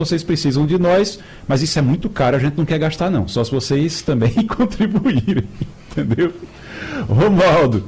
vocês precisam de nós, mas isso é muito caro, a gente não quer gastar não, só se vocês também contribuírem, entendeu? Romualdo,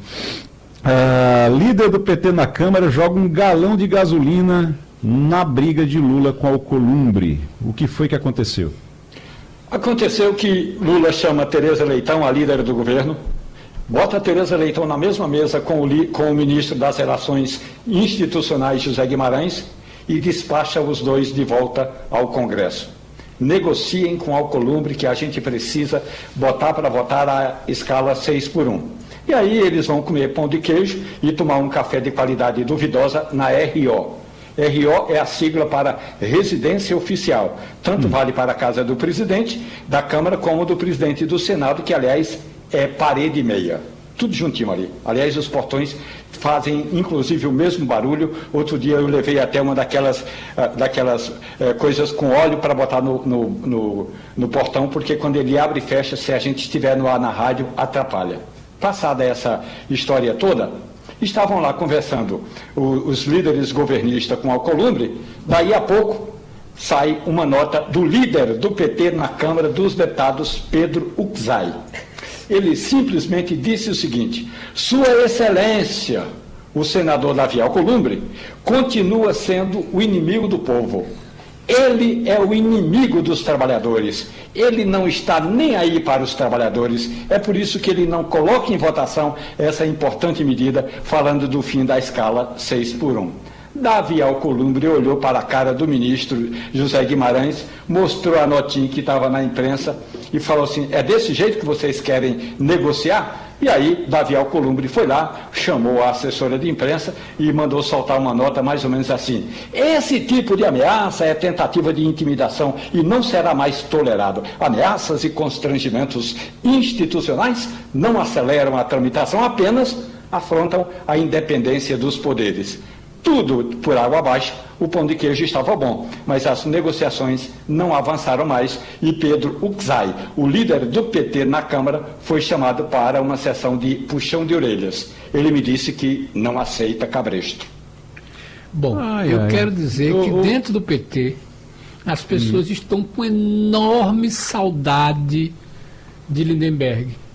líder do PT na Câmara joga um galão de gasolina na briga de Lula com Alcolumbre. O que foi que aconteceu? Aconteceu que Lula chama Tereza Leitão, a líder do governo, bota a Tereza Leitão na mesma mesa com o ministro das Relações Institucionais, José Guimarães, e despacha os dois de volta ao Congresso. Negociem com Alcolumbre que a gente precisa botar para votar a escala 6x1. E aí eles vão comer pão de queijo e tomar um café de qualidade duvidosa na RO. RO é a sigla para residência oficial. Tanto vale para a casa do presidente da Câmara como do presidente do Senado, que aliás é parede e meia. Tudo juntinho ali. Aliás, os portões fazem inclusive o mesmo barulho. Outro dia eu levei até uma daquelas coisas com óleo para botar no portão, porque quando ele abre e fecha, se a gente estiver no ar na rádio, atrapalha. Passada essa história toda, estavam lá conversando os líderes governistas com Alcolumbre. Daí a pouco sai uma nota do líder do PT na Câmara dos Deputados, Pedro Uczai. Ele simplesmente disse o seguinte: Sua Excelência, o senador Davi Alcolumbre, continua sendo o inimigo do povo. Ele é o inimigo dos trabalhadores. Ele não está nem aí para os trabalhadores. É por isso que ele não coloca em votação essa importante medida, falando do fim da escala 6x1. Davi Alcolumbre olhou para a cara do ministro José Guimarães, mostrou a notinha que estava na imprensa e falou assim: é desse jeito que vocês querem negociar? E aí Davi Alcolumbre foi lá, chamou a assessora de imprensa e mandou soltar uma nota mais ou menos assim: esse tipo de ameaça é tentativa de intimidação e não será mais tolerado. Ameaças e constrangimentos institucionais não aceleram a tramitação, apenas afrontam a independência dos poderes. Tudo por água abaixo, o pão de queijo estava bom, mas as negociações não avançaram mais e Pedro Uczai, o líder do PT na Câmara, foi chamado para uma sessão de puxão de orelhas. Ele me disse que não aceita cabresto. Bom, eu quero dizer que dentro do PT as pessoas estão com enorme saudade de Lindenberg.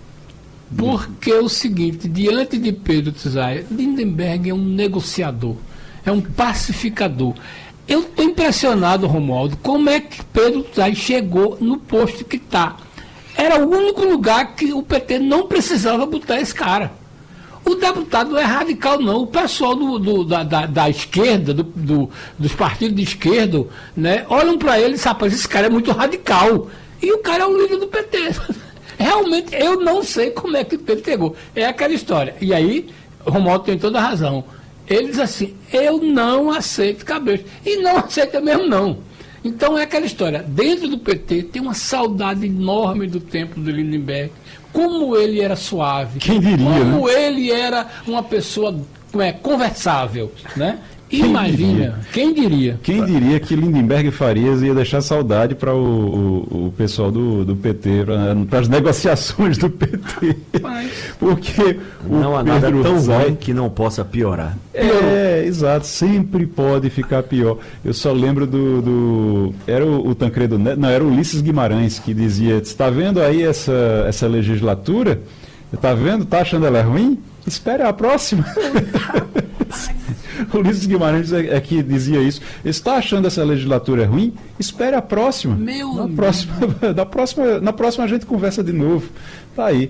Porque é o seguinte, diante de Pedro Uczai, Lindenberg é um negociador, é um pacificador. Eu estou impressionado, Romualdo, como é que Pedro Uczai chegou no posto que está. Era o único lugar que o PT não precisava botar esse cara. O deputado não é radical, não. O pessoal da esquerda, dos partidos de esquerda, né, olham para ele e dizem: rapaz, esse cara é muito radical. E o cara é o líder do PT. Realmente, eu não sei como é que o Pedro pegou. É aquela história. E aí, o Romualdo tem toda a razão. Ele diz assim: eu não aceito cabresto. E não aceita mesmo, não. Então, é aquela história. Dentro do PT, tem uma saudade enorme do tempo do Lindenberg. Como ele era suave. Quem diria, como né? ele era uma pessoa conversável, né? Imagina, quem diria? Quem diria que Lindenberg Farias ia deixar saudade para o pessoal do PT, para as negociações do PT. Porque não há nada tão ruim que não possa piorar. Exato, sempre pode ficar pior. Eu só lembro era o Tancredo Neto, não, era o Ulisses Guimarães que dizia: está vendo aí essa legislatura? Está vendo? Está achando ela ruim? Espere a próxima. O Ulisses Guimarães é que dizia isso. Está achando essa legislatura ruim? Espere a próxima. Na próxima a gente conversa de novo. Tá aí.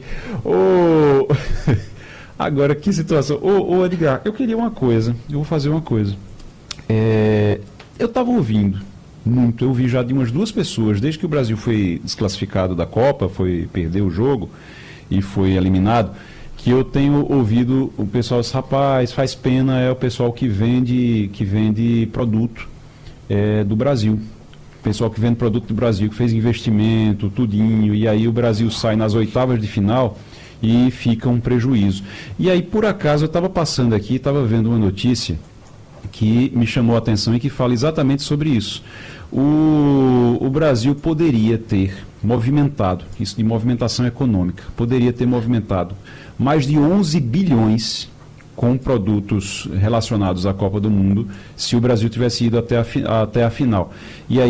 Agora, que situação. Edgar, eu queria uma coisa. Eu vou fazer uma coisa. Eu estava ouvindo muito. Eu vi já de umas 2 pessoas, desde que o Brasil foi desclassificado da Copa, perdeu o jogo e foi eliminado, que eu tenho ouvido o pessoal dizer: rapaz, faz pena, é o pessoal que vende produto do Brasil. O pessoal que vende produto do Brasil, que fez investimento, tudinho, e aí o Brasil sai nas oitavas de final e fica um prejuízo. E aí, por acaso, eu estava passando aqui, estava vendo uma notícia que me chamou a atenção e que fala exatamente sobre isso. O Brasil poderia ter movimentado, isso de movimentação econômica, poderia ter movimentado mais de 11 bilhões com produtos relacionados à Copa do Mundo se o Brasil tivesse ido até a final. E aí